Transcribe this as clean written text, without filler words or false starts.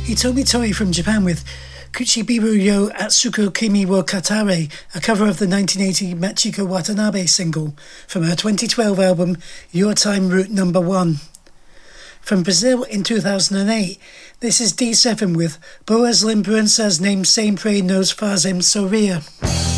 Hitomi Tori from Japan with Kuchibiru yo Atsuko Kimi wo Katare, a cover of the 1980 Machiko Watanabe single from her 2012 album Your Time Route No. 1. From Brazil in 2008, this is D7 with Boas Lembranças Nem Sempre Nos Fazem Sorrir.